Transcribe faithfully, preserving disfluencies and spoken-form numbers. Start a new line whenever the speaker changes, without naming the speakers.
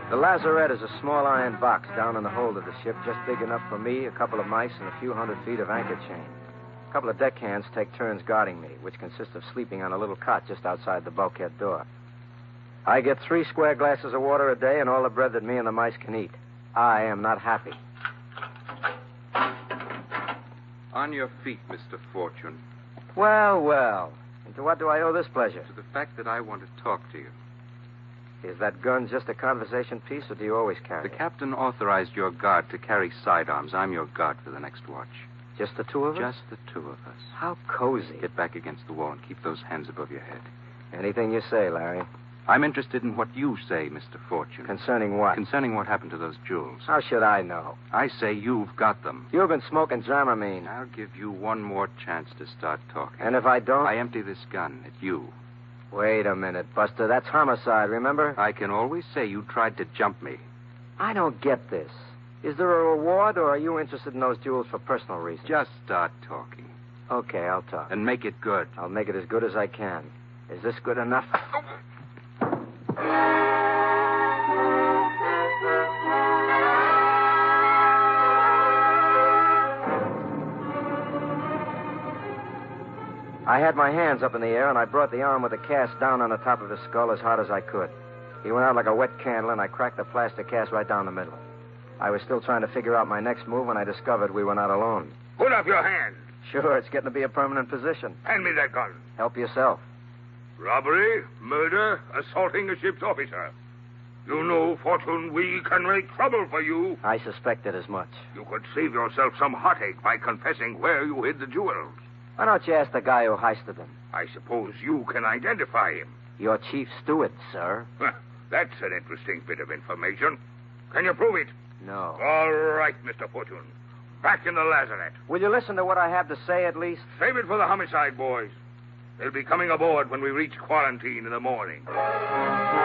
The lazarette is a small iron box down in the hold of the ship, just big enough for me, a couple of mice, and a few hundred feet of anchor chain. A couple of deckhands take turns guarding me, which consists of sleeping on a little cot just outside the bulkhead door. I get three square glasses of water a day and all the bread that me and the mice can eat. I am not happy.
On your feet, Mister Fortune.
Well, well. And to what do I owe this pleasure?
To the fact that I want to talk to you.
Is that gun just a conversation piece, or do you always carry
The
it?
captain authorized your guard to carry sidearms. I'm your guard for the next watch.
Just the two of us?
Just the two of us.
How cozy.
Get back against the wall and keep those hands above your head.
Anything you say, Larry.
I'm interested in what you say, Mister Fortune.
Concerning what?
Concerning what happened to those jewels.
How should I know?
I say you've got them.
You've been smoking Dramamine.
I'll give you one more chance to start talking.
And if I don't?
I empty this gun at you.
Wait a minute, Buster. That's homicide, remember?
I can always say you tried to jump me.
I don't get this. Is there a reward, or are you interested in those jewels for personal reasons?
Just start talking.
Okay, I'll talk.
And make it good.
I'll make it as good as I can. Is this good enough? I had my hands up in the air, and I brought the arm with the cast down on the top of his skull as hard as I could. He went out like a wet candle, and I cracked the plastic cast right down the middle. I was still trying to figure out my next move when I discovered we were not alone.
Put up your hand.
Sure, it's getting to be a permanent position.
Hand me that gun.
Help yourself.
Robbery, murder, assaulting a ship's officer. You know, Fortune, we can make trouble for you.
I suspected as much.
You could save yourself some heartache by confessing where you hid the jewels.
Why don't you ask the guy who heisted them?
I suppose you can identify him.
Your chief steward, sir.
That's an interesting bit of information. Can you prove it?
No.
All right, Mister Fortune. Back in the lazarette.
Will you listen to what I have to say, at least?
Save it for the homicide boys. They'll be coming aboard when we reach quarantine in the morning.